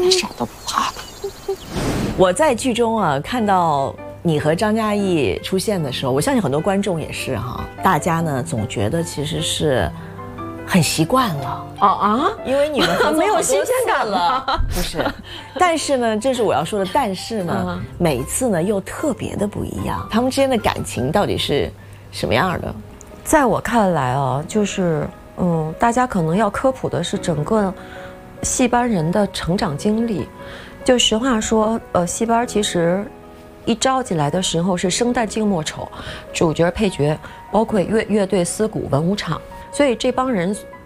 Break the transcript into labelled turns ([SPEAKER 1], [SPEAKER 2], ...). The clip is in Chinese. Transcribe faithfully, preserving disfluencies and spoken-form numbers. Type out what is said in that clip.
[SPEAKER 1] 一点都不怕。
[SPEAKER 2] 我在剧中啊看到你和张嘉译出现的时候，我相信很多观众也是哈，大家呢总觉得其实是很习惯了
[SPEAKER 1] 啊啊，
[SPEAKER 2] 因为你们合作
[SPEAKER 1] 没有新鲜感了，
[SPEAKER 2] 不是？但是呢，这是我要说的，但是呢，每一次呢又特别的不一样，他们之间的感情到底是什么样的？
[SPEAKER 1] 在我看来啊，就是嗯，大家可能要科普的是整个戏班人的成长经历。就实话说，呃，戏班其实一招进来的时候是生旦净末丑，主角、配角，包括乐乐队、丝鼓、文武场，所以这帮人